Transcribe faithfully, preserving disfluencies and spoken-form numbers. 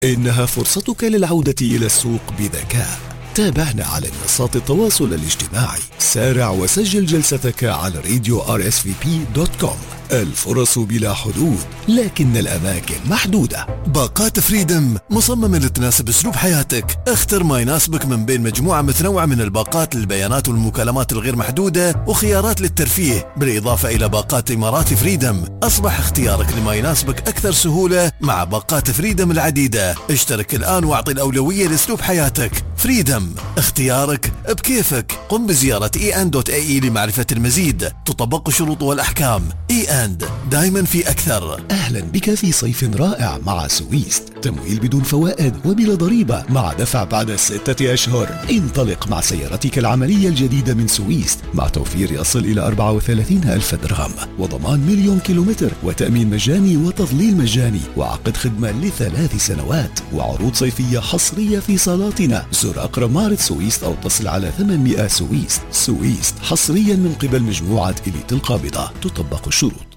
إنها فرصتك للعودة إلى السوق بذكاء. تابعنا على منصات التواصل الاجتماعي. سارع وسجل جلستك على راديو آر إس في بي دوت كوم. الفرص بلا حدود، لكن الأماكن محدودة. باقات فريدم مصممة لتناسب أسلوب حياتك. اختر ما يناسبك من بين مجموعة متنوعة من الباقات للبيانات والمكالمات الغير محدودة وخيارات للترفيه، بالإضافة إلى باقات إمارات فريدم. أصبح اختيارك لما يناسبك أكثر سهولة مع باقات فريدم العديدة. اشترك الآن واعطي الأولوية لأسلوب حياتك. فريدم، اختيارك بكيفك. قم بزيارة إي أن دوت إيه إي لمعرفة المزيد. تطبق الشروط والأحكام. إي أن، دائما في أكثر. أهلا بك في صيف رائع مع سويست. تمويل بدون فوائد وبلا ضريبة مع دفع بعد ستة أشهر. انطلق مع سيارتك العملية الجديدة من سويست مع توفير يصل إلى أربعة وثلاثين ألف درهم وضمان مليون كيلومتر وتأمين مجاني وتظليل مجاني وعقد خدمة لثلاث سنوات وعروض صيفية حصرية في صالاتنا. زر أقرب معرض سويست أو اتصل على ثمانمئة سويست. سويست حصريا من قبل مجموعة إليت القابضة. تطبق الشروط.